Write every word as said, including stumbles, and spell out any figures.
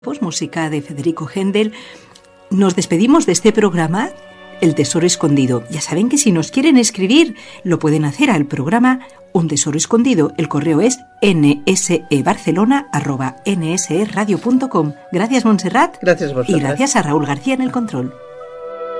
música de Federico Händel. Nos despedimos de este programa, El Tesoro Escondido. Ya saben que si nos quieren escribir, lo pueden hacer al programa Un Tesoro Escondido. El correo es nsebarcelona arroba nsradio punto com. Gracias, Montserrat. Gracias a vosotros. Y gracias a Raúl García en el control.